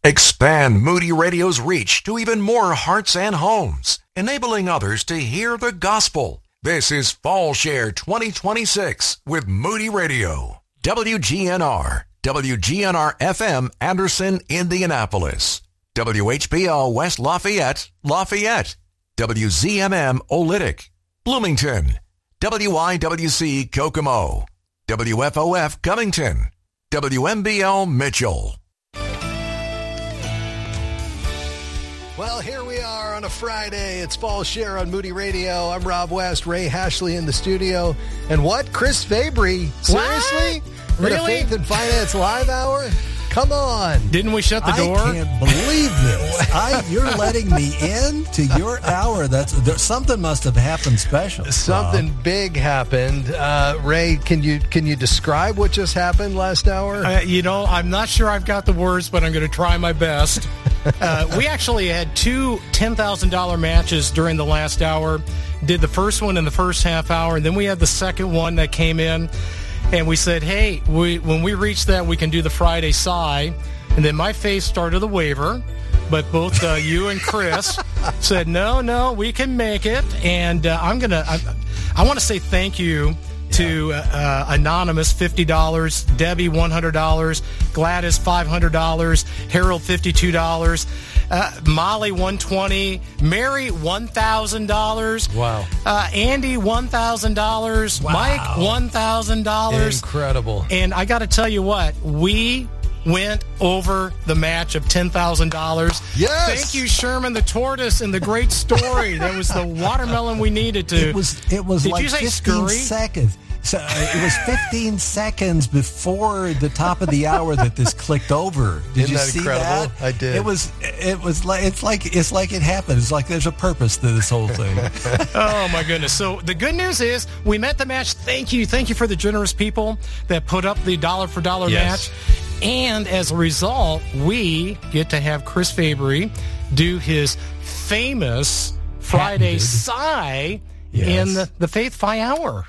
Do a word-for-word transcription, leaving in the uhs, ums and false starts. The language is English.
Expand Moody Radio's reach to even more hearts and homes, enabling others to hear the gospel. This is Fall Share twenty twenty-six with Moody Radio. W G N R, W G N R F M, Anderson, Indianapolis. W H B L West Lafayette, Lafayette. W Z M M Olytic, Bloomington. W I W C Kokomo. W F O F Covington. W M B L Mitchell. Well, here we are on a Friday. It's Fall Share on Moody Radio. I'm Rob West, Ray Hashley in the studio. And what? Chris Fabry? Seriously? What? For the Really? Faith and Finance Live Hour? Come on. Didn't we shut the door? I can't believe this. I, you're letting me in to your hour. That's there, something must have happened special. Something Rob. big happened. Uh, Ray, can you can you describe what just happened last hour? Uh, you know, I'm not sure I've got the words, but I'm going to try my best. Uh, we actually had two ten thousand dollars matches during the last hour. Did the first one in the first half hour, and then we had the second one that came in. And we said, hey, we, when we reach that, we can do the Friday sigh. And then my face started to waver. But both uh, you and Chris said, no, no, we can make it. And uh, I'm going to, I, I want to say thank you to uh, uh, Anonymous, fifty dollars, Debbie, one hundred dollars, Gladys, five hundred dollars, Harold, fifty-two dollars, uh, Molly, one hundred twenty dollars, Mary, one thousand dollars. Wow. Uh, Andy, one thousand dollars. Wow. Mike, one thousand dollars. Incredible. And I got to tell you what, we went over the match of ten thousand dollars. Yes. Thank you, Sherman the Tortoise, and the great story. That was the watermelon we needed to. It was. It was Did like you say fifteen scurry? seconds. So uh, it was fifteen seconds before the top of the hour that this clicked over. Did Isn't you that see incredible? that? I did. It was. It was like it's like it's like it happened. It's like there's a purpose to this whole thing. Oh, my goodness. So the good news is we met the match. Thank you. Thank you for the generous people that put up the dollar for dollar Yes. match. And as a result, we get to have Chris Fabry do his famous Friday Patented. sigh Yes. in the, the Faith Fi Hour.